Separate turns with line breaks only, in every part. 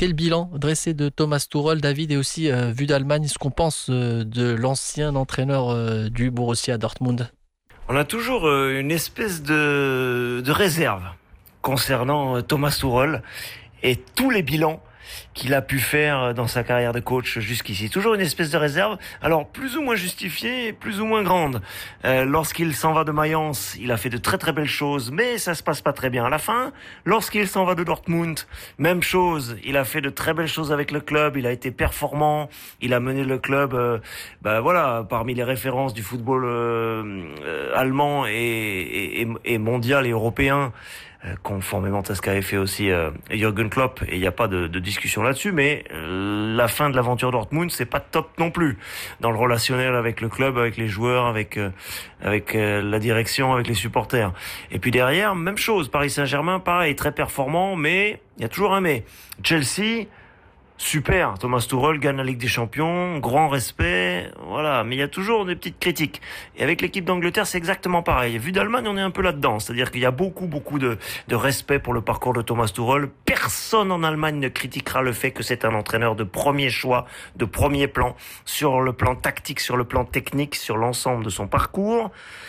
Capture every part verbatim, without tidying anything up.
quel bilan dressé de Thomas Tuchel, David, et aussi euh, vu d'Allemagne, ce qu'on pense euh, de l'ancien entraîneur euh, du Borussia Dortmund?
On a toujours euh, une espèce de, de réserve concernant euh, Thomas Tuchel et tous les bilans qu'il a pu faire dans sa carrière de coach jusqu'ici. Toujours une espèce de réserve, alors plus ou moins justifiée, plus ou moins grande. Euh, lorsqu'il s'en va de Mayence, il a fait de très très belles choses, mais ça se passe pas très bien à la fin. Lorsqu'il s'en va de Dortmund, même chose, il a fait de très belles choses avec le club, il a été performant, il a mené le club, euh, bah voilà, parmi les références du football euh, euh, allemand et, et, et mondial et européen, conformément à ce qu'avait fait aussi euh, Jürgen Klopp, et il n'y a pas de, de discussion là-dessus, mais euh, la fin de l'aventure Dortmund, c'est pas top non plus dans le relationnel avec le club, avec les joueurs, avec euh, avec euh, la direction, avec les supporters. Et puis derrière, même chose, Paris Saint-Germain, pareil, très performant, mais il y a toujours un mais. Chelsea, super, Thomas Tuchel gagne la Ligue des Champions, grand respect, voilà, mais il y a toujours des petites critiques. Et avec l'équipe d'Angleterre, c'est exactement pareil. Vu d'Allemagne, on est un peu là-dedans, c'est-à-dire qu'il y a beaucoup, beaucoup de, de respect pour le parcours de Thomas Tuchel. Personne en Allemagne ne critiquera le fait que c'est un entraîneur de premier choix, de premier plan, sur le plan tactique, sur le plan technique, sur l'ensemble de son parcours.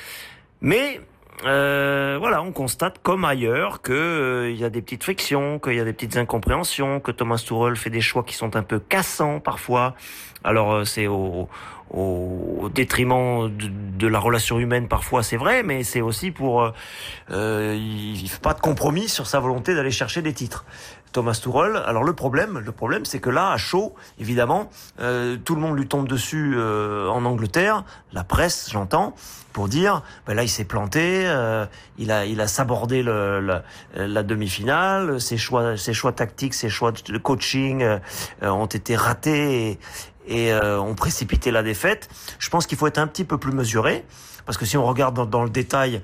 Mais Euh, voilà, on constate comme ailleurs que euh, il y a des petites frictions, qu'il y a des petites incompréhensions, que Thomas Tuchel fait des choix qui sont un peu cassants parfois. Alors euh, c'est au, au, au détriment de, de la relation humaine parfois, c'est vrai, mais c'est aussi pour euh, il ne fait pas de compromis sur sa volonté d'aller chercher des titres. Thomas Tuchel. Alors le problème, le problème, c'est que là, à chaud, évidemment, euh, tout le monde lui tombe dessus euh, en Angleterre, la presse, j'entends, pour dire, ben là, il s'est planté, euh, il a, il a sabordé le, la, la demi-finale, ses choix, ses choix tactiques, ses choix de coaching euh, ont été ratés et, et euh, ont précipité la défaite. Je pense qu'il faut être un petit peu plus mesuré. Parce que si on regarde dans, dans le détail,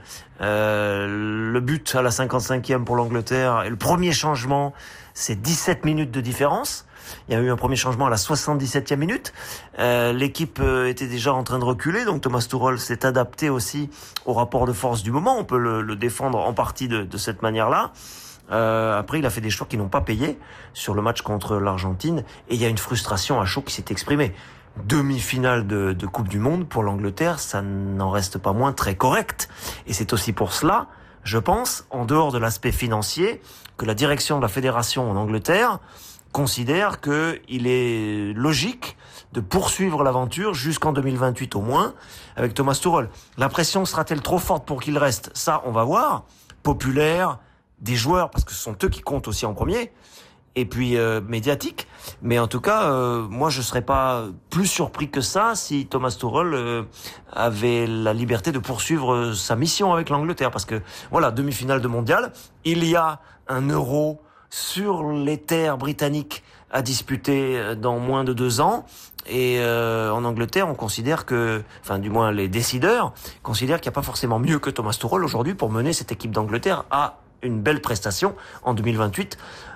euh, le but à la cinquante-cinquième pour l'Angleterre et le premier changement, c'est dix-sept minutes de différence. Il y a eu un premier changement à la soixante-dix-septième minute. Euh, l'équipe euh, était déjà en train de reculer, donc Thomas Tuchel s'est adapté aussi au rapport de force du moment. On peut le, le défendre en partie de, de cette manière-là. Euh, après, il a fait des choix qui n'ont pas payé sur le match contre l'Argentine, et il y a une frustration à chaud qui s'est exprimée. Demi-finale de, de Coupe du Monde pour l'Angleterre, ça n'en reste pas moins très correct. Et c'est aussi pour cela, je pense, en dehors de l'aspect financier, que la direction de la fédération en Angleterre considère qu'il est logique de poursuivre l'aventure jusqu'en deux mille vingt-huit au moins avec Thomas Tuchel. La pression sera-t-elle trop forte pour qu'il reste ? Ça, on va voir. Populaire, des joueurs, parce que ce sont eux qui comptent aussi en premier, et puis euh, médiatique. Mais en tout cas, euh, moi je serais pas plus surpris que ça si Thomas Tuchel euh, avait la liberté de poursuivre euh, sa mission avec l'Angleterre, parce que voilà, demi-finale de mondial, il y a un euro sur les terres britanniques à disputer dans moins de deux ans. Et euh, en Angleterre, on considère que, enfin du moins les décideurs considèrent qu'il n'y a pas forcément mieux que Thomas Tuchel aujourd'hui pour mener cette équipe d'Angleterre à une belle prestation en deux mille vingt-huit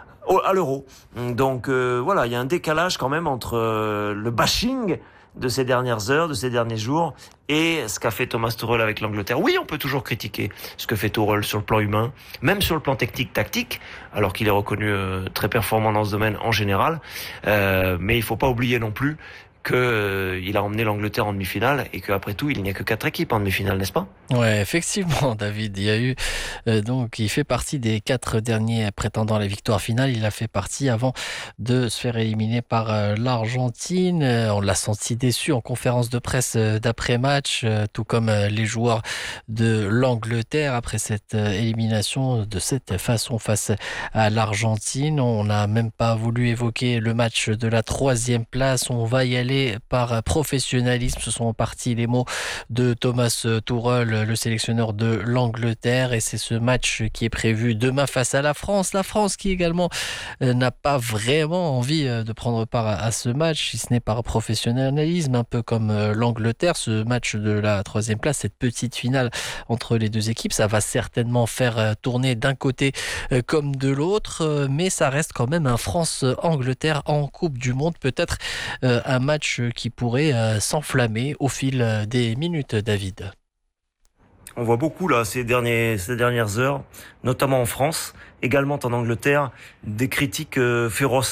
à l'Euro. Donc euh, voilà, il y a un décalage quand même entre euh, le bashing de ces dernières heures, de ces derniers jours, et ce qu'a fait Thomas Tuchel avec l'Angleterre. Oui, on peut toujours critiquer ce que fait Tuchel sur le plan humain, même sur le plan technique, tactique, alors qu'il est reconnu euh, très performant dans ce domaine en général. Euh, mais il faut pas oublier non plus qu'il euh, a emmené l'Angleterre en demi-finale et qu'après tout, il n'y a que quatre équipes en demi-finale, n'est-ce pas ?
Ouais, effectivement, David. Il y a eu euh, donc, il fait partie des quatre derniers prétendants à la victoire finale. Il a fait partie avant de se faire éliminer par euh, l'Argentine. Euh, on l'a senti déçu en conférence de presse euh, d'après-match, euh, tout comme euh, les joueurs de l'Angleterre après cette euh, élimination de cette façon face à l'Argentine. On n'a même pas voulu évoquer le match de la troisième place. On va y aller par professionnalisme. Ce sont en partie les mots de Thomas Tuchel, le sélectionneur de l'Angleterre, et c'est ce match qui est prévu demain face à la France. La France qui également euh, n'a pas vraiment envie euh, de prendre part à, à ce match, si ce n'est par professionnalisme, un peu comme euh, l'Angleterre. Ce match de la troisième place, cette petite finale entre les deux équipes, ça va certainement faire euh, tourner d'un côté euh, comme de l'autre, euh, mais ça reste quand même un France-Angleterre en Coupe du Monde, peut-être euh, un match qui pourrait euh, s'enflammer au fil des minutes, David.
On voit beaucoup là ces derniers ces dernières heures, notamment en France, également en Angleterre, des critiques euh, féroces